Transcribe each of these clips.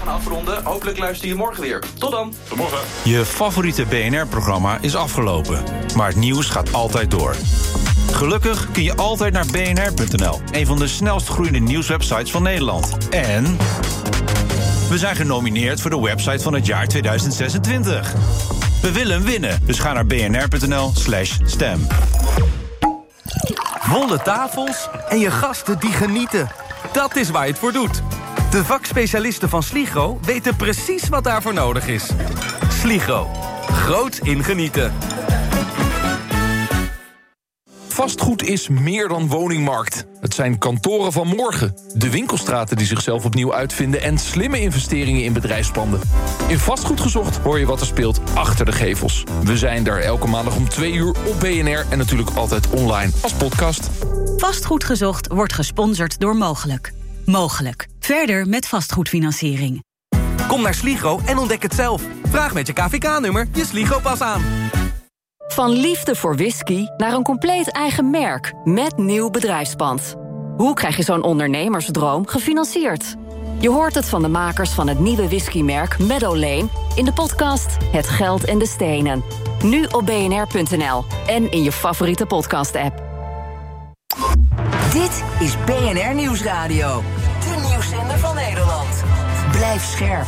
gaan afronden. Hopelijk luister je morgen weer. Tot dan. Tot morgen. Je favoriete BNR-programma is afgelopen. Maar het nieuws gaat altijd door. Gelukkig kun je altijd naar bnr.nl. Een van de snelst groeiende nieuwswebsites van Nederland. En we zijn genomineerd voor de website van het jaar 2026. We willen hem winnen, dus ga naar bnr.nl/stem. Volle tafels en je gasten die genieten. Dat is waar je het voor doet. De vakspecialisten van Sligro weten precies wat daarvoor nodig is. Sligro. Groot in genieten. Vastgoed is meer dan woningmarkt. Het zijn kantoren van morgen, de winkelstraten die zichzelf opnieuw uitvinden en slimme investeringen in bedrijfspanden. In Vastgoed Gezocht hoor je wat er speelt achter de gevels. We zijn daar elke maandag om 2 uur op BNR en natuurlijk altijd online als podcast. Vastgoed Gezocht wordt gesponsord door Mogelijk. Mogelijk. Verder met vastgoedfinanciering. Kom naar Sligro en ontdek het zelf. Vraag met je KVK-nummer je Sligro-pas aan. Van liefde voor whisky naar een compleet eigen merk met nieuw bedrijfspand. Hoe krijg je zo'n ondernemersdroom gefinancierd? Je hoort het van de makers van het nieuwe whiskymerk Meadow Lane in de podcast Het Geld en de Stenen. Nu op bnr.nl en in je favoriete podcast-app. Dit is BNR Nieuwsradio. De nieuwszender van Nederland. Blijf scherp.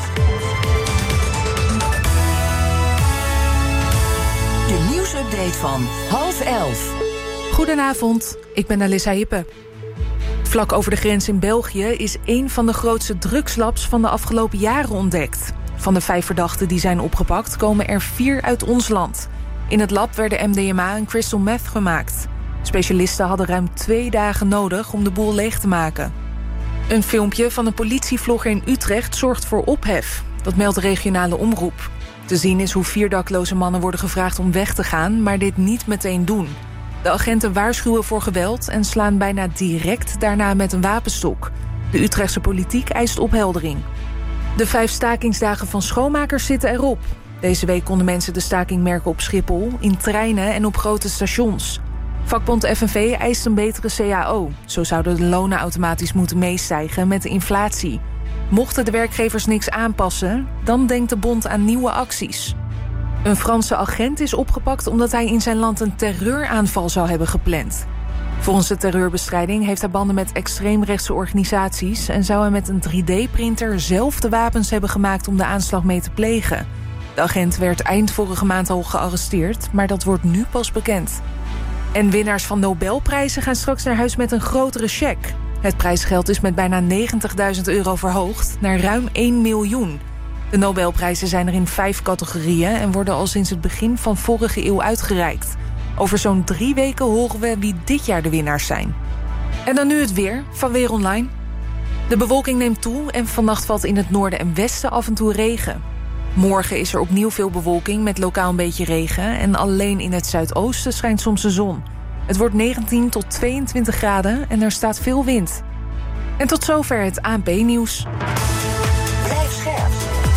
De nieuwsupdate van 10:30. Goedenavond, ik ben Alissa Hippe. Vlak over de grens in België is één van de grootste drugslabs van de afgelopen jaren ontdekt. Van de 5 verdachten die zijn opgepakt komen er 4 uit ons land. In het lab werden MDMA en crystal meth gemaakt. Specialisten hadden ruim 2 dagen nodig om de boel leeg te maken. Een filmpje van een politievlogger in Utrecht zorgt voor ophef. Dat meldt de regionale omroep. Te zien is hoe 4 dakloze mannen worden gevraagd om weg te gaan, maar dit niet meteen doen. De agenten waarschuwen voor geweld en slaan bijna direct daarna met een wapenstok. De Utrechtse politiek eist opheldering. De 5 stakingsdagen van schoonmakers zitten erop. Deze week konden mensen de staking merken op Schiphol, in treinen en op grote stations. Vakbond FNV eist een betere CAO. Zo zouden de lonen automatisch moeten meestijgen met de inflatie. Mochten de werkgevers niks aanpassen, dan denkt de bond aan nieuwe acties. Een Franse agent is opgepakt omdat hij in zijn land een terreuraanval zou hebben gepland. Volgens de terreurbestrijding heeft hij banden met extreemrechtse organisaties en zou hij met een 3D-printer zelf de wapens hebben gemaakt om de aanslag mee te plegen. De agent werd eind vorige maand al gearresteerd, maar dat wordt nu pas bekend. En winnaars van Nobelprijzen gaan straks naar huis met een grotere cheque. Het prijsgeld is met bijna €90.000 verhoogd naar ruim 1 miljoen. De Nobelprijzen zijn er in 5 categorieën en worden al sinds het begin van vorige eeuw uitgereikt. Over zo'n 3 weken horen we wie dit jaar de winnaars zijn. En dan nu het weer van Weer Online. De bewolking neemt toe en vannacht valt in het noorden en westen af en toe regen. Morgen is er opnieuw veel bewolking met lokaal een beetje regen en alleen in het zuidoosten schijnt soms de zon. Het wordt 19 tot 22 graden en er staat veel wind. En tot zover het ANP-nieuws. Blijf scherp.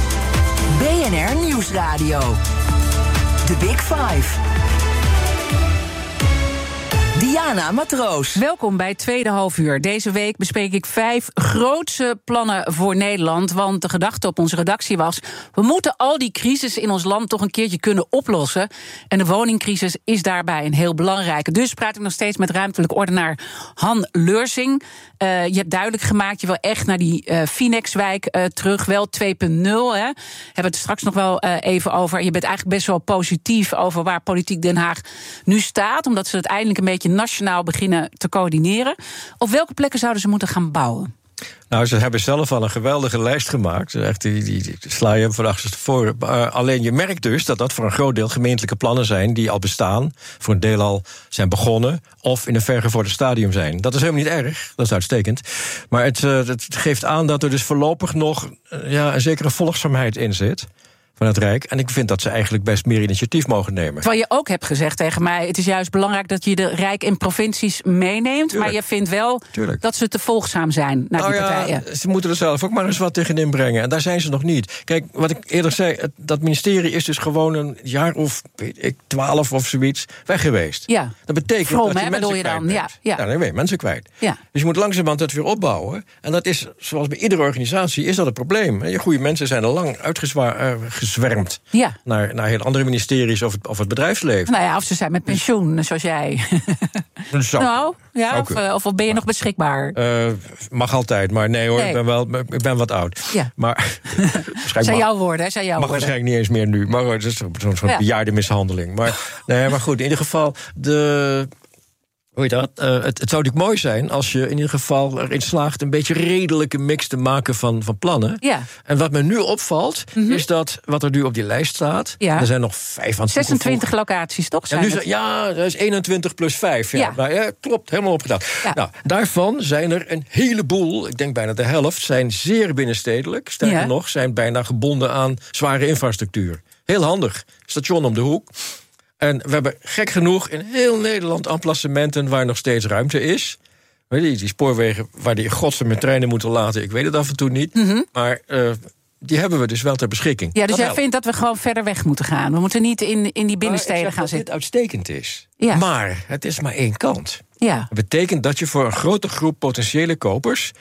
BNR Nieuwsradio. The Big Five. Diana Matroos. Welkom bij het tweede halfuur. Deze week bespreek ik 5 grootse plannen voor Nederland. Want de gedachte op onze redactie was: we moeten al die crisis in ons land toch een keertje kunnen oplossen. En de woningcrisis is daarbij een heel belangrijke. Dus praat ik nog steeds met ruimtelijk ordenaar Han Leursing. Je hebt duidelijk gemaakt, je wil echt naar die Finex-wijk terug. Wel 2.0, hè. Hebben we het straks nog wel even over. Je bent eigenlijk best wel positief over waar Politiek Den Haag nu staat. Omdat ze het eindelijk een beetje nationaal beginnen te coördineren. Op welke plekken zouden ze moeten gaan bouwen? Nou, ze hebben zelf al een geweldige lijst gemaakt. Echt, die sla je van achterstevoren. Alleen je merkt dus dat voor een groot deel gemeentelijke plannen zijn die al bestaan. Voor een deel al zijn begonnen of in een vergevorderd stadium zijn. Dat is helemaal niet erg, dat is uitstekend. Maar het geeft aan dat er dus voorlopig nog een zekere volgzaamheid in zit. van het Rijk. En ik vind dat ze eigenlijk best meer initiatief mogen nemen. Terwijl je ook hebt gezegd tegen mij, het is juist belangrijk dat je de Rijk en provincies meeneemt. Tuurlijk. Maar je vindt wel dat ze te volgzaam zijn naar die partijen. Ze moeten er zelf ook maar eens wat tegenin brengen. En daar zijn ze nog niet. Kijk, wat ik eerder zei, dat ministerie is dus gewoon een jaar of 12 of zoiets weg geweest. Ja. Dat betekent dat je mensen kwijt bent. Ja, dan ben je mensen kwijt. Ja. Dus je moet langzamerhand het weer opbouwen. En dat is, zoals bij iedere organisatie, is dat het probleem. Je goede mensen zijn er lang uitgezwermd naar heel andere ministeries of het bedrijfsleven. Nou ja, of ze zijn met pensioen, zoals jij. Of ben je nog beschikbaar? Mag altijd, maar nee hoor, ik ben wat oud. Ja. Maar zijn jouw woorden, hè? Mag waarschijnlijk niet eens meer nu. Maar het is zo'n bejaarde mishandeling. Maar goed, in ieder geval het zou natuurlijk mooi zijn als je in ieder geval erin slaagt een beetje redelijke mix te maken van plannen. Ja. En wat me nu opvalt, is dat wat er nu op die lijst staat, er zijn nog 5 aan 26 locaties, toch? Dat is 21 plus 5. Ja. Maar, klopt, helemaal opgedaan. Ja. Nou, daarvan zijn er een heleboel, ik denk bijna de helft, zijn zeer binnenstedelijk. Sterker nog, zijn bijna gebonden aan zware infrastructuur. Heel handig. Station om de hoek. En we hebben gek genoeg in heel Nederland emplacementen waar nog steeds ruimte is. Die spoorwegen waar die godsem met treinen moeten laten, ik weet het af en toe niet. Maar die hebben we dus wel ter beschikking. Ja, dus jij vindt dat we gewoon verder weg moeten gaan. We moeten niet in die binnensteden gaan zitten. Dat dit uitstekend is. Ja. Maar het is maar één kant. Ja. Dat betekent dat je voor een grote groep potentiële kopers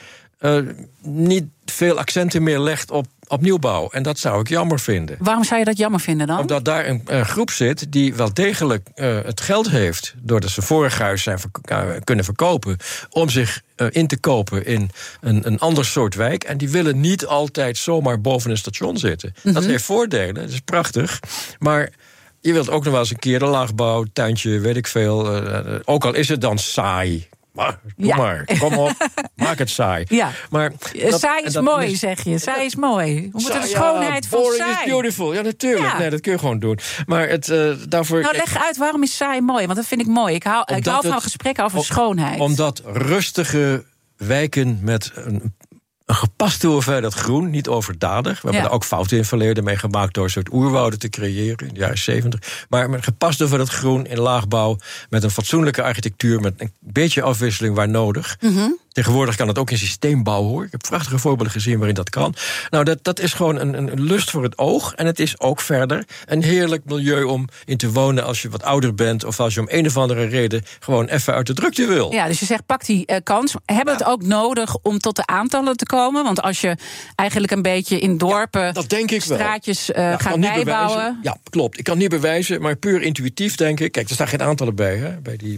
niet veel accenten meer legt op nieuwbouw. En dat zou ik jammer vinden. Waarom zou je dat jammer vinden dan? Omdat daar een groep zit die wel degelijk het geld heeft, doordat ze vorig huis zijn kunnen verkopen, om zich in te kopen in een ander soort wijk. En die willen niet altijd zomaar boven een station zitten. Dat heeft voordelen, dat is prachtig. Maar je wilt ook nog wel eens een keer een laagbouw, tuintje, weet ik veel. Ook al is het dan saai. Maar, kom op, maak het saai. Ja. Maar saai is mooi, zeg je. Saai is mooi. We moeten de schoonheid van saai. Boring is beautiful. Ja, natuurlijk. Ja. Nee, dat kun je gewoon doen. Maar daarvoor. Nou, leg uit, waarom is saai mooi? Want dat vind ik mooi. Ik hou van gesprekken over schoonheid. Omdat rustige wijken met een gepaste hoeveelheid groen, niet overdadig. We hebben er ook fouten in het verleden mee gemaakt door een soort oerwouden te creëren in de jaren 70. Maar met gepaste hoeveelheid groen in laagbouw, met een fatsoenlijke architectuur, met een beetje afwisseling waar nodig. Tegenwoordig kan het ook in systeembouw, hoor. Ik heb prachtige voorbeelden gezien waarin dat kan. Nou, dat is gewoon een lust voor het oog. En het is ook verder een heerlijk milieu om in te wonen als je wat ouder bent, of als je om een of andere reden gewoon even uit de drukte wil. Ja, dus je zegt, pak die kans. Hebben we het ook nodig om tot de aantallen te komen? Want als je eigenlijk een beetje in dorpen, dat denk ik straatjes gaat bijbouwen. Ja, klopt. Ik kan niet bewijzen, maar puur intuïtief denk ik. Kijk, er staan geen aantallen bij, hè?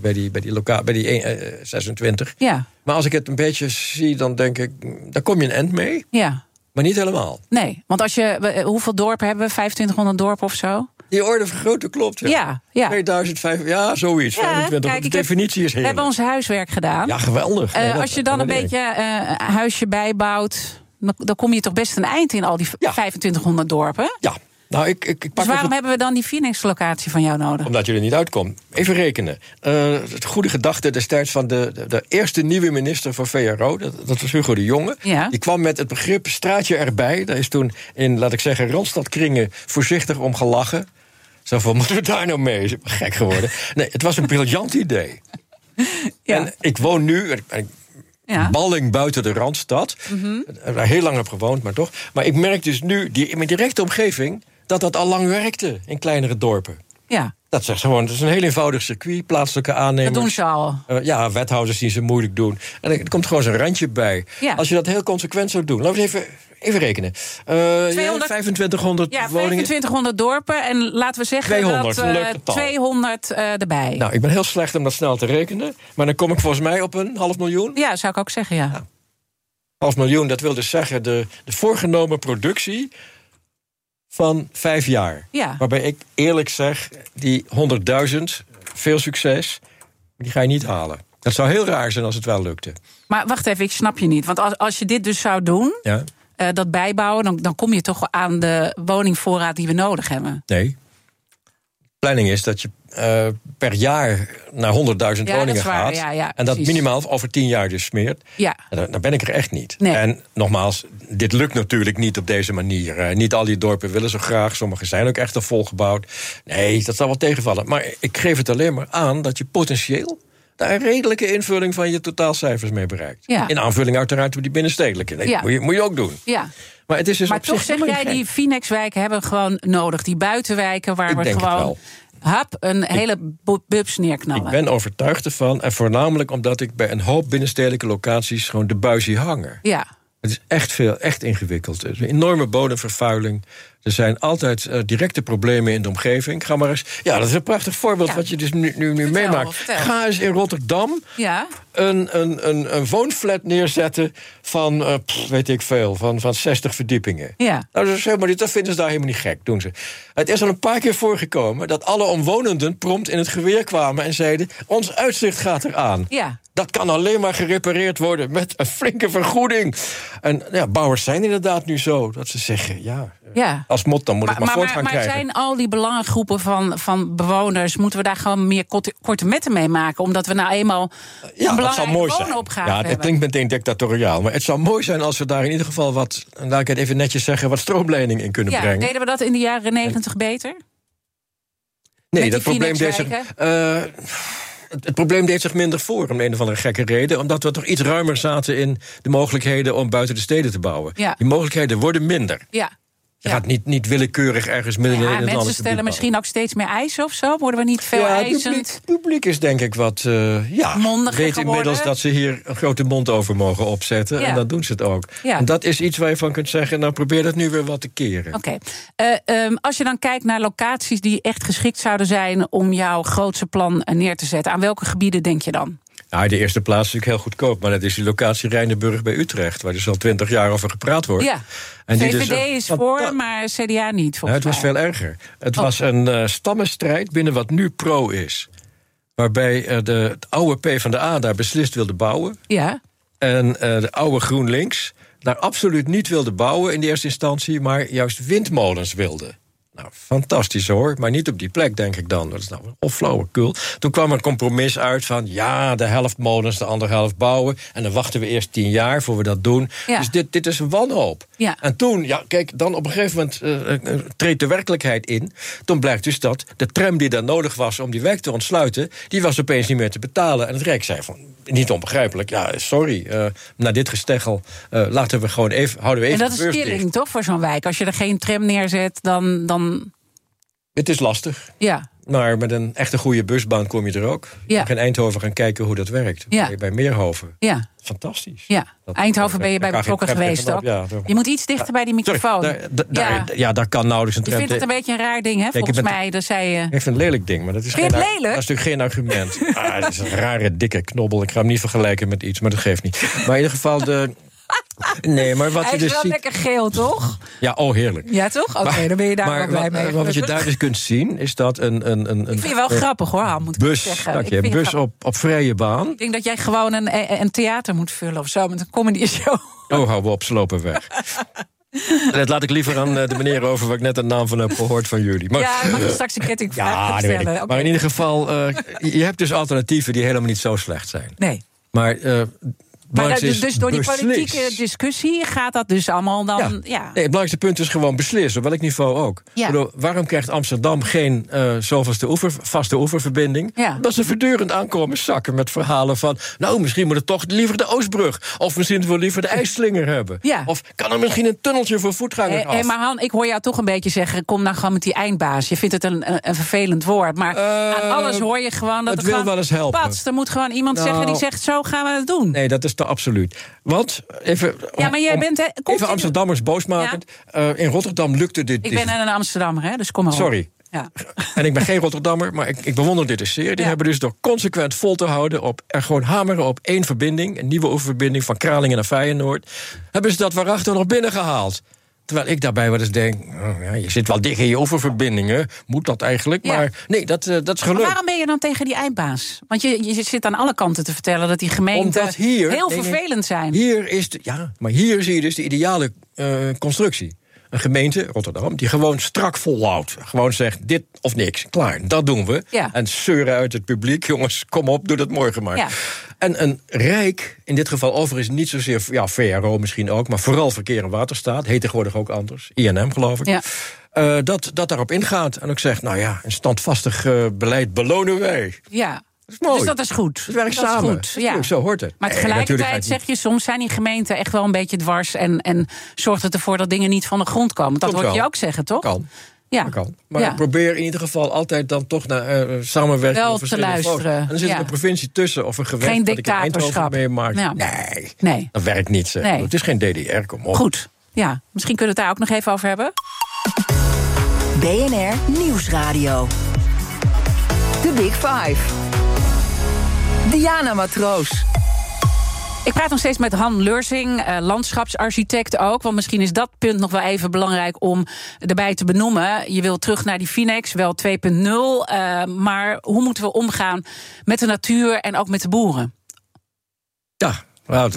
Bij die 26. Ja. Maar als ik het een beetje zie, dan denk ik, daar kom je een eind mee. Ja. Maar niet helemaal. Nee, want hoeveel dorpen hebben we? 2500 dorpen of zo? Die orde van grootte klopt, ja. 2005, ja, zoiets. Ja, 25. Kijk, de definitie is heerlijk. We hebben ons huiswerk gedaan. Ja, geweldig. Als je dan een beetje huisje bijbouwt, dan kom je toch best een eind in al die 2500 dorpen? Ja. Nou, ik pak dus waarom hebben we dan die Phoenix-locatie van jou nodig? Omdat je er niet uitkomt. Even rekenen. Het goede gedachte destijds van de eerste nieuwe minister van VRO, dat was Hugo de Jonge. Ja. Die kwam met het begrip straatje erbij. Daar is toen in, laat ik zeggen, Randstadkringen voorzichtig om gelachen. Zo van, moeten we daar nou mee? Is gek geworden. Nee, het was een briljant idee. Ja. En ik woon nu, Balling buiten de Randstad. Waar heel lang heb gewoond, maar toch. Maar ik merk dus nu, in mijn directe omgeving, dat al lang werkte in kleinere dorpen. Ja. Dat is gewoon, het is een heel eenvoudig circuit, plaatselijke aannemers. Dat doen ze al. Wethouders die ze moeilijk doen. En er komt gewoon zo'n randje bij. Ja. Als je dat heel consequent zou doen. Laten we even rekenen. 2500 woningen. 2500 dorpen. En laten we zeggen 200, 200 erbij. Nou, ik ben heel slecht om dat snel te rekenen. Maar dan kom ik volgens mij op 500.000. Ja, zou ik ook zeggen, ja. 500.000, dat wil dus zeggen de voorgenomen productie van 5 jaar. Ja. Waarbij ik eerlijk zeg, die 100.000, veel succes, die ga je niet halen. Dat zou heel raar zijn als het wel lukte. Maar wacht even, ik snap je niet. Want als je dit dus zou doen, dat bijbouwen, dan kom je toch aan de woningvoorraad die we nodig hebben. Nee. planning is dat je per jaar naar 100.000 woningen gaat. En dat minimaal over 10 jaar dus smeert. Ja. Daar ben ik er echt niet. Nee. En nogmaals, dit lukt natuurlijk niet op deze manier. Niet al die dorpen willen zo graag. Sommige zijn ook echt al volgebouwd. Nee, dat zal wel tegenvallen. Maar ik geef het alleen maar aan dat je potentieel daar een redelijke invulling van je totaalcijfers mee bereikt. Ja. In aanvulling uiteraard door die binnenstedelijke. Nee, moet je ook doen. Ja. Maar het is dus op toch zich zeg jij, die Finex-wijken hebben we gewoon nodig. Die buitenwijken waar we gewoon een hele bubs neerknallen. Ik ben overtuigd ervan. En voornamelijk omdat ik bij een hoop binnenstedelijke locaties gewoon de buis zie hangen. Ja. Het is echt ingewikkeld. Er is een enorme bodemvervuiling. Er zijn altijd directe problemen in de omgeving. Ga maar eens. Ja, dat is een prachtig voorbeeld wat je dus nu meemaakt. Ga eens in Rotterdam een woonflat neerzetten van, weet ik veel, van 60 verdiepingen. Ja. Nou, dat vinden ze daar helemaal niet gek, doen ze. Het is al een paar keer voorgekomen dat alle omwonenden prompt in het geweer kwamen en zeiden: ons uitzicht gaat eraan. Ja. Dat kan alleen maar gerepareerd worden met een flinke vergoeding. En bouwers zijn inderdaad nu zo dat ze zeggen: als mot, dan moet het maar voortgang krijgen. Maar zijn al die belangengroepen van bewoners, moeten we daar gewoon meer korte metten mee maken? Omdat we nou eenmaal een belangrijke woonopgave hebben. Het klinkt meteen dictatoriaal. Maar het zou mooi zijn als we daar in ieder geval wat, laat ik het even netjes zeggen, wat stroomleiding in kunnen brengen. Deden we dat in de jaren 90 beter? Nee, dat probleem deed zich... Het probleem deed zich minder voor, om een of andere gekke reden. Omdat we toch iets ruimer zaten in de mogelijkheden om buiten de steden te bouwen. Ja. Die mogelijkheden worden minder. Ja. Je gaat niet willekeurig ergens midden in het land. Mensen stellen misschien ook steeds meer eisen of zo. Worden we niet veel eisend? Het publiek is denk ik wat mondiger weet inmiddels dat ze hier een grote mond over mogen opzetten. Ja. En dat doen ze het ook. Ja. En dat is iets waar je van kunt zeggen, nou probeer dat nu weer wat te keren. Oké. Als je dan kijkt naar locaties die echt geschikt zouden zijn om jouw grootste plan neer te zetten, aan welke gebieden denk je dan? Nou, de eerste plaats is natuurlijk heel goedkoop. Maar dat is die locatie Rijnenburg bij Utrecht, waar dus al 20 jaar over gepraat wordt. Ja, en VVD is voor, maar CDA niet, volgens mij. Het was veel erger. Het was een stammenstrijd binnen wat nu pro is. Waarbij het oude PvdA daar beslist wilde bouwen. Ja. En de oude GroenLinks daar absoluut niet wilde bouwen in de eerste instantie, maar juist windmolens wilde. Nou, fantastisch hoor, maar niet op die plek, denk ik dan. Dat is nou of flauwekul. Toen kwam er een compromis uit van de helft molens, de andere helft bouwen. En dan wachten we eerst 10 jaar voor we dat doen. Ja. Dus dit is een wanhoop. Ja. En toen, kijk, dan op een gegeven moment treedt de werkelijkheid in. Toen blijkt dus dat de tram die daar nodig was om die wijk te ontsluiten, die was opeens niet meer te betalen. En het Rijk zei van, niet onbegrijpelijk, sorry, na dit gesteggel houden we even. En dat is killing, toch, voor zo'n wijk? Als je er geen tram neerzet, dan... Het is lastig. Ja. Maar met een echte goede busbaan kom je er ook. Je mag in Eindhoven gaan kijken hoe dat werkt. Ja. Bij Meerhoven. Ja. Fantastisch. Ja. Eindhoven ben je bij betrokken geweest ook. Je moet iets dichter bij die microfoon. Daar kan nauwelijks een tram. Je vindt het een beetje een raar ding, hè? Volgens mij. Dat zei je. Ik vind het een lelijk ding, maar dat is lelijk? Dat is natuurlijk geen argument. Het is een rare, dikke knobbel. Ik ga hem niet vergelijken met iets, maar dat geeft niet. Maar in ieder geval Nee, maar wat hij je dus is wel ziet... lekker geel, toch? Ja, heerlijk. Ja, toch? Oké, dan ben je daar wel blij mee. Maar wat je daar dus kunt zien, is dat een ik vind je wel grappig, hoor, moet ik zeggen. Een bus op vrije baan. Ik denk dat jij gewoon een theater moet vullen of zo, met een comedy show. Oh, hou we op, ze lopen weg. Dat laat ik liever aan de meneer over waar ik net een naam van heb gehoord van jullie. Maar, mag je straks een kettingvraag stellen. Okay. Maar in ieder geval, je hebt dus alternatieven die helemaal niet zo slecht zijn. Nee. Maar dus door die politieke discussie gaat dat dus allemaal dan... Nee, het belangrijkste punt is gewoon beslissen, op welk niveau ook. Ja. Bedoel, waarom krijgt Amsterdam geen vaste oeververbinding? Ja. Dat ze voortdurend aankomen zakken met verhalen van... misschien moet het toch liever de Oostbrug. Of misschien wil liever de IJsslinger hebben. Ja. Of kan er misschien een tunneltje voor voetgangers af? Maar Han, ik hoor jou toch een beetje zeggen... kom nou gewoon met die eindbaas. Je vindt het een vervelend woord. Maar aan alles hoor je gewoon dat het wil wel eens helpen. Er moet gewoon iemand zeggen die zegt... zo gaan we het doen. Nee, dat is absoluut. Want, even Amsterdammers boos maken. Ja? In Rotterdam lukte dit. Ik ben een Amsterdammer, hè, dus kom maar op. Sorry. Ja. En ik ben geen Rotterdammer, maar ik bewonder dit dus zeer. Die hebben dus door consequent vol te houden gewoon hameren op 1 verbinding, een nieuwe oververbinding van Kralingen naar Feyenoord, hebben ze dat waarachter nog binnengehaald. Terwijl ik daarbij wel eens denk, je zit wel dicht in je oververbindingen. Moet dat eigenlijk? Ja. Maar nee, dat is gelukt. Maar waarom ben je dan tegen die eindbaas? Want je zit aan alle kanten te vertellen dat die gemeenten heel vervelend zijn. Hier zie je dus de ideale constructie. een gemeente, Rotterdam, die gewoon strak volhoudt. Gewoon zegt, dit of niks, klaar, dat doen we. Ja. En zeuren uit het publiek, jongens, kom op, doe dat morgen maar. Ja. En een Rijk, in dit geval overigens niet zozeer, VRO misschien ook, maar vooral Verkeer en Waterstaat, heet tegenwoordig ook anders, INM geloof ik. Ja. Dat daarop ingaat en ook zegt, nou ja, een standvastig beleid belonen wij. Ja. Dat is mooi. Dus dat is goed. Het werkt dat samen. Is goed. Ja. Zo hoort het. Maar tegelijkertijd zeg je, soms zijn die gemeenten echt wel een beetje dwars en zorgt het ervoor dat dingen niet van de grond komen. Dat hoor je ook zeggen, toch? Kan. Ja. Dat kan. Maar ik probeer in ieder geval altijd dan toch naar samenwerking wel op te luisteren. En dan zit er een provincie tussen of een gewest. Geen dat ik in Eindhoven dictatorschap. meemaak. Ja. Nee, dat werkt niet. Zeg. Nee. Het is geen DDR, kom op. Goed. Ja, misschien kunnen we het daar ook nog even over hebben. BNR Nieuwsradio. The Big Five. Diana Matroos. Ik praat nog steeds met Han Leursing, landschapsarchitect ook. Want misschien is dat punt nog wel even belangrijk om erbij te benoemen. Je wil terug naar die Finex, wel 2.0. Maar hoe moeten we omgaan met de natuur en ook met de boeren? Ja. Nou,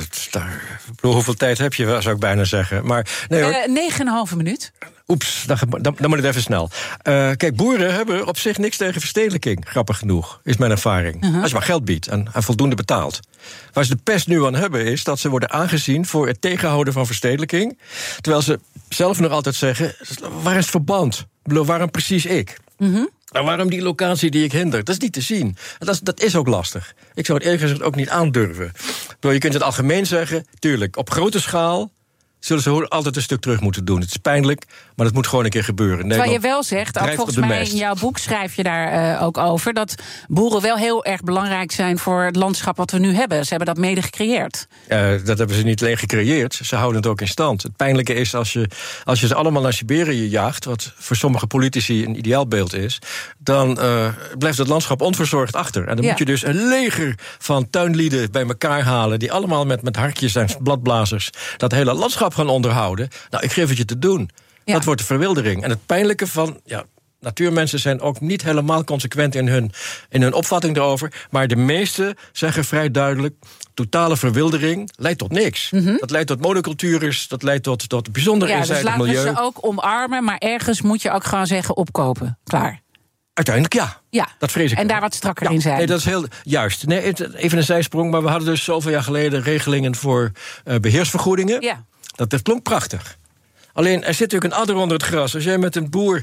hoeveel tijd heb je, zou ik bijna zeggen. Maar, nee, hoor. 9,5 minuut. Oeps, dan moet het even snel. Kijk, boeren hebben op zich niks tegen verstedelijking, grappig genoeg, is mijn ervaring. Als je maar geld biedt en voldoende betaalt. Waar ze de pest nu aan hebben is dat ze worden aangezien voor het tegenhouden van verstedelijking. Terwijl ze zelf nog altijd zeggen, waar is het verband? Ik bedoel, waarom precies ik? Nou, waarom die locatie die ik hinder? Dat is niet te zien. Dat is ook lastig. Ik zou het eerlijk gezegd ook niet aandurven. Je kunt het algemeen zeggen, tuurlijk, op grote schaal zullen ze altijd een stuk terug moeten doen. Het is pijnlijk, maar dat moet gewoon een keer gebeuren. Terwijl je wel zegt, ook volgens mij in jouw boek schrijf je daar ook over, dat boeren wel heel erg belangrijk zijn voor het landschap wat we nu hebben. Ze hebben dat mede gecreëerd. Dat hebben ze niet alleen gecreëerd, ze houden het ook in stand. Het pijnlijke is als je ze allemaal naar Siberië jaagt, wat voor sommige politici een ideaalbeeld is, dan blijft het landschap onverzorgd achter. En dan moet je dus een leger van tuinlieden bij elkaar halen, die allemaal met harkjes en bladblazers dat hele landschap gaan onderhouden. Nou, ik geef het je te doen. Ja. Dat wordt de verwildering. En het pijnlijke van, natuurmensen zijn ook niet helemaal consequent in hun opvatting erover. Maar de meesten zeggen vrij duidelijk, totale verwildering leidt tot niks. Dat leidt tot monocultures, dat leidt tot bijzonder eenzijdig milieu. Dus laten we ze ook omarmen, maar ergens moet je ook gewoon zeggen opkopen. Klaar. Uiteindelijk ja. Dat vrees ik. En daar wat strakker in zijn. Nee, dat is heel juist. Nee, even een zijsprong, maar we hadden dus zoveel jaar geleden regelingen voor beheersvergoedingen. Ja. Dat klonk prachtig. Alleen, er zit natuurlijk een adder onder het gras. Als jij met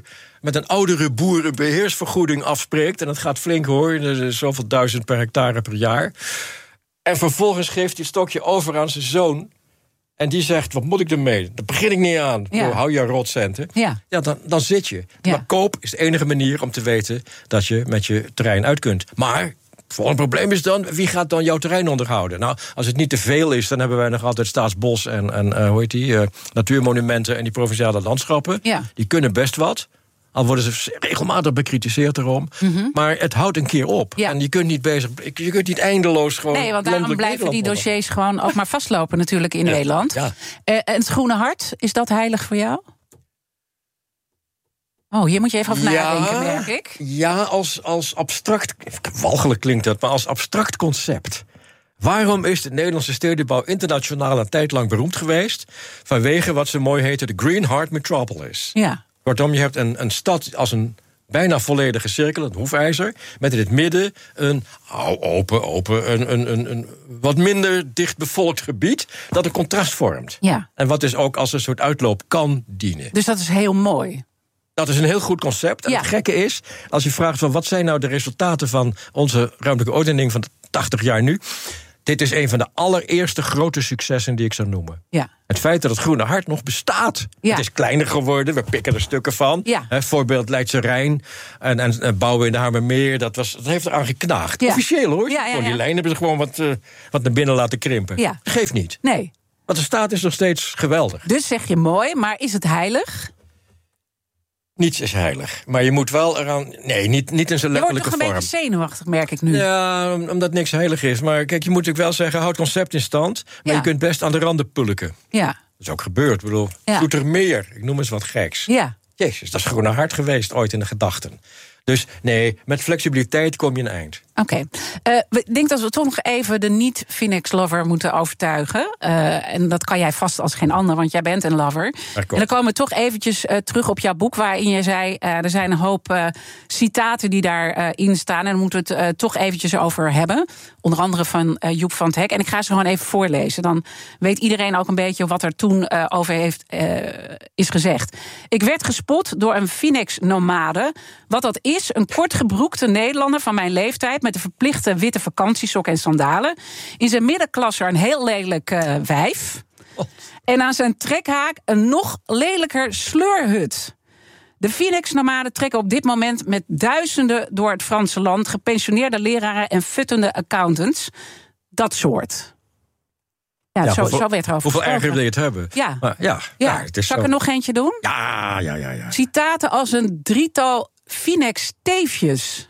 een oudere boer een beheersvergoeding afspreekt, en dat gaat flink hoor, er is zoveel 1000 per hectare per jaar, en vervolgens geeft hij het stokje over aan zijn zoon, en die zegt, wat moet ik ermee? Daar begin ik niet aan. Hou je rotcenten. Ja, dan zit je. Ja. Maar koop is de enige manier om te weten dat je met je terrein uit kunt. Maar het volgende probleem is dan, wie gaat dan jouw terrein onderhouden? Nou, als het niet te veel is, dan hebben wij nog altijd Staatsbos en natuurmonumenten en die provinciale landschappen. Ja. Die kunnen best wat. Al worden ze regelmatig bekritiseerd erom. Maar het houdt een keer op. Ja. En je kunt niet eindeloos gewoon. Nee, want daarom blijven die dossiers gewoon ook maar vastlopen natuurlijk in Nederland. Ja. En het Groene Hart, is dat heilig voor jou? Oh, hier moet je even over nadenken, merk ik. Ja, als abstract, walgelijk klinkt dat, maar als abstract concept. Waarom is de Nederlandse stedenbouw internationaal een tijd lang beroemd geweest? Vanwege wat ze mooi heten de Green Heart Metropolis. Ja. Kortom, je hebt een stad als een bijna volledige cirkel, een hoefijzer, met in het midden een een wat minder dicht bevolkt gebied dat een contrast vormt. Ja. En wat dus ook als een soort uitloop kan dienen. Dus dat is heel mooi. Dat is een heel goed concept. En het gekke is, als je vraagt van wat zijn nou de resultaten van onze ruimtelijke ordening van 80 jaar nu, dit is een van de allereerste grote successen die ik zou noemen. Ja. Het feit dat het Groene Hart nog bestaat. Ja. Het is kleiner geworden, we pikken er stukken van. Ja. Voorbeeld Leidse Rijn en bouwen in de Hamermeer. Dat heeft eraan geknaagd. Ja. Officieel hoor. Die lijn hebben ze gewoon wat naar binnen laten krimpen. Ja. Geeft niet. Nee. Want de staat is nog steeds geweldig. Dus zeg je mooi, maar is het heilig? Niets is heilig. Maar je moet wel eraan. Nee, niet in zijn letterlijke vorm. Je wordt toch een beetje zenuwachtig, merk ik nu. Ja, omdat niks heilig is. Maar kijk, je moet natuurlijk wel zeggen, houd het concept in stand. Maar je kunt best aan de randen pulken. Ja. Dat is ook gebeurd. Ik bedoel, Zoetermeer, ik noem eens wat geks. Ja. Jezus, dat is Groene Hart geweest ooit in de gedachten. Dus nee, met flexibiliteit kom je een eind. Oké. Ik denk dat we toch nog even de niet-Phoenix-lover moeten overtuigen. En dat kan jij vast als geen ander, want jij bent een lover. En dan komen we toch eventjes terug op jouw boek, waarin je zei, er zijn een hoop citaten die daarin staan. En daar moeten we het toch eventjes over hebben. Onder andere van Joep van 't Hek. En ik ga ze gewoon even voorlezen. Dan weet iedereen ook een beetje wat er toen over is gezegd. Ik werd gespot door een Phoenix-nomade. Wat dat is, een kortgebroekte Nederlander van mijn leeftijd met een verplichte witte vakantiesok en sandalen. In zijn middenklasse een heel lelijk wijf. En aan zijn trekhaak een nog lelijker sleurhut. De Phoenix-nomaden trekken op dit moment met duizenden door het Franse land, gepensioneerde leraren en futtende accountants. Dat soort. Ja, zo werd er over hoeveel erger wil je het hebben? Ja. Maar, het is Zal ik er nog eentje doen? Ja. Citaten als een drietal Phoenix-steefjes.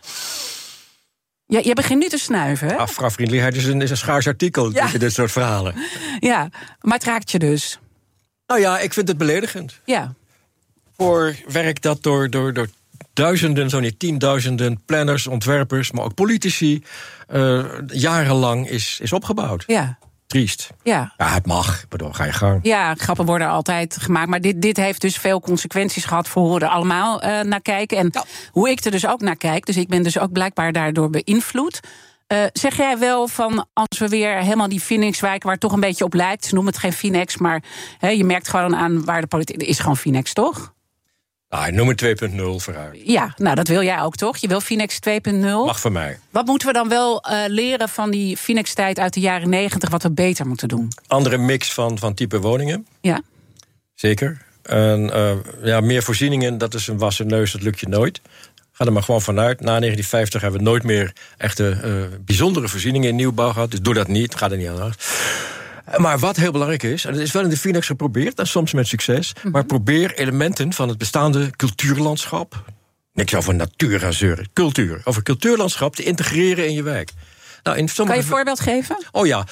Ja, je begint nu te snuiven, hè? Afvraagvriendelijkheid is een schaars artikel, dit soort verhalen. Ja, maar het raakt je dus. Nou ja, ik vind het beledigend. Ja. Voor werk dat door duizenden, zo niet tienduizenden planners, ontwerpers, maar ook politici jarenlang is opgebouwd. Ja. Triest. Ja, het mag. Ik bedoel, ga je gang. Ja, grappen worden altijd gemaakt. Maar dit heeft dus veel consequenties gehad voor hoe we er allemaal naar kijken. En hoe ik er dus ook naar kijk. Dus ik ben dus ook blijkbaar daardoor beïnvloed. Zeg jij wel van, als we weer helemaal die Phoenix-wijk, waar het toch een beetje op lijkt, ze noemen het geen Phoenix, maar je merkt gewoon aan waar de politiek is, gewoon Phoenix, toch? Noem het 2.0 vooruit. Ja, nou dat wil jij ook, toch? Je wil Phoenix 2.0. Mag voor mij. Wat moeten we dan wel leren van die Phoenix-tijd uit de jaren 90, wat we beter moeten doen? Andere mix van type woningen. Ja. Zeker. En meer voorzieningen, dat is een wassen neus, dat lukt je nooit. Ga er maar gewoon vanuit. Na 1950 hebben we nooit meer echte bijzondere voorzieningen in nieuwbouw gehad. Dus doe dat niet, ga er niet aan. Maar wat heel belangrijk is, en dat is wel in de Phoenix geprobeerd, en soms met succes, maar probeer elementen van het bestaande cultuurlandschap, niks over natuur gaan zeuren, over cultuurlandschap te integreren in je wijk. Nou, kan je een voorbeeld geven? Oh ja,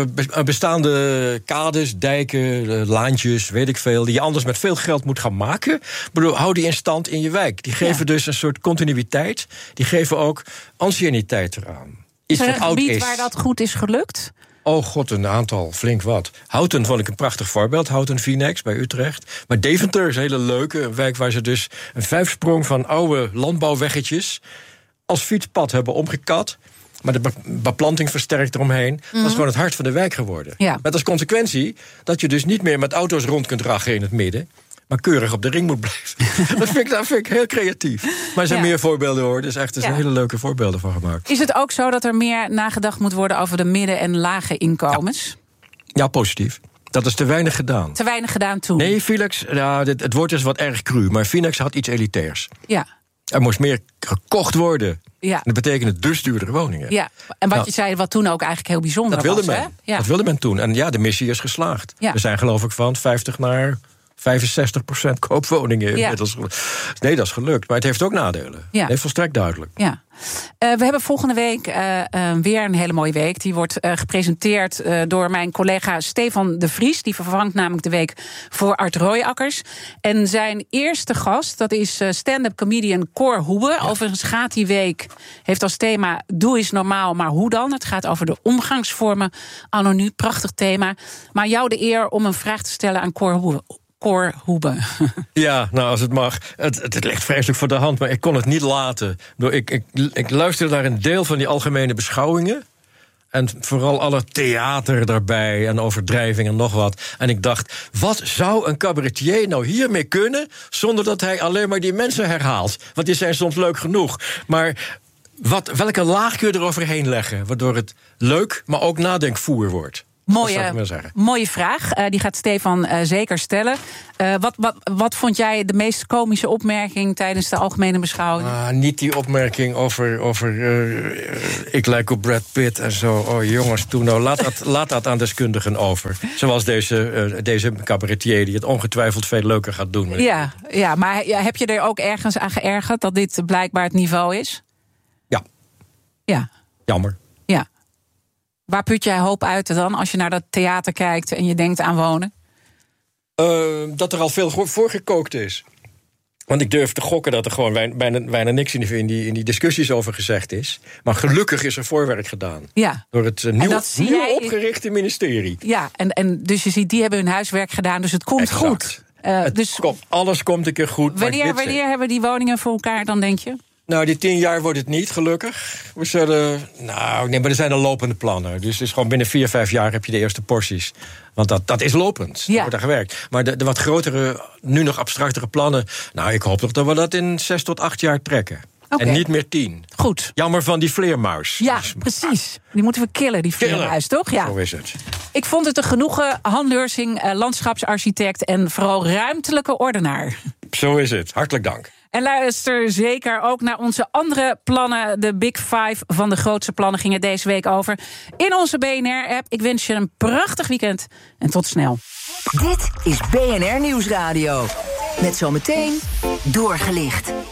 bestaande kades, dijken, laantjes, weet ik veel, die je anders met veel geld moet gaan maken. Hou die in stand in je wijk. Die geven dus een soort continuïteit. Die geven ook anciëniteit eraan. Is er een gebied waar dat goed is gelukt? Oh god, een aantal, flink wat. Houten vond ik een prachtig voorbeeld, Houten Phoenix bij Utrecht. Maar Deventer is een hele leuke, een wijk waar ze dus een vijfsprong van oude landbouwweggetjes als fietspad hebben omgekat, maar de beplanting versterkt eromheen. Dat is gewoon het hart van de wijk geworden. Ja. Met als consequentie dat je dus niet meer met auto's rond kunt rachen in het midden, maar keurig op de ring moet blijven. dat vind ik heel creatief. Maar er zijn meer voorbeelden, hoor. Er zijn hele leuke voorbeelden van gemaakt. Is het ook zo dat er meer nagedacht moet worden over de midden- en lage inkomens? Ja, positief. Dat is te weinig gedaan. Te weinig gedaan toen? Nee, Phoenix, het woord is wat erg cru, maar Phoenix had iets elitairs. Ja. Er moest meer gekocht worden. Ja. En dat betekende dus duurdere woningen. Ja, en wat je zei, wat toen ook eigenlijk heel bijzonder was. Hè? Ja. Dat wilde men toen. En ja, de missie is geslaagd. Ja. We zijn geloof ik van 50 naar 65% koopwoningen inmiddels. Nee, dat is gelukt. Maar het heeft ook nadelen. Ja. Nee, volstrekt duidelijk. Ja. We hebben volgende week weer een hele mooie week. Die wordt gepresenteerd door mijn collega Stefan de Vries. Die vervangt namelijk de week voor Art Royakkers. En zijn eerste gast, dat is stand-up comedian Cor Hoebe. Ja. Overigens gaat die week, heeft als thema Doe is normaal, maar hoe dan? Het gaat over de omgangsvormen. Anno nu, prachtig thema. Maar jou de eer om een vraag te stellen aan Cor Hoebe. Ja, nou, als het mag. Het ligt vreselijk voor de hand, maar ik kon het niet laten. Ik luisterde naar een deel van die algemene beschouwingen. En vooral alle theater daarbij en overdrijving en nog wat. En ik dacht, wat zou een cabaretier nou hiermee kunnen, zonder dat hij alleen maar die mensen herhaalt? Want die zijn soms leuk genoeg. Maar welke laag kun je eroverheen leggen, waardoor het leuk, maar ook nadenkvoer wordt? Mooie vraag. Die gaat Stefan zeker stellen. Wat vond jij de meest komische opmerking tijdens de algemene beschouwing? Niet die opmerking over ik lijk op Brad Pitt en zo. Oh jongens, toen nou, laat dat aan deskundigen over. Zoals deze cabaretier die het ongetwijfeld veel leuker gaat doen. Ja, maar heb je er ook ergens aan geërgerd dat dit blijkbaar het niveau is? Ja. Jammer. Ja. Waar put jij hoop uit dan als je naar dat theater kijkt en je denkt aan wonen? Dat er al veel voorgekookt is. Want ik durf te gokken dat er gewoon bijna niks in die discussies over gezegd is. Maar gelukkig is er voorwerk gedaan. Ja. Door het nieuw opgerichte ministerie. Ja, en dus je ziet, die hebben hun huiswerk gedaan, dus het komt goed. Alles komt een keer goed. Wanneer hebben die woningen voor elkaar dan, denk je? Nou, die 10 jaar wordt het niet, gelukkig. We zullen... maar er zijn al lopende plannen. Dus het is gewoon binnen 4-5 jaar heb je de eerste porties. Want dat is lopend. Ja. Er wordt aan gewerkt. Maar de wat grotere, nu nog abstractere plannen... Nou, ik hoop toch dat we dat in 6 tot 8 jaar trekken. Okay. En niet meer 10. Goed. Jammer van die vleermuis. Ja, precies. Die moeten we killen, die vleermuis, toch? Ja. Zo is het. Ik vond het een genoegen. Han Leursing, landschapsarchitect en vooral ruimtelijke ordenaar. Zo is het. Hartelijk dank. En luister zeker ook naar onze andere plannen. De Big Five van de grootste plannen gingen deze week over. In onze BNR-app. Ik wens je een prachtig weekend en tot snel. Dit is BNR Nieuwsradio. Met zometeen Doorgelicht.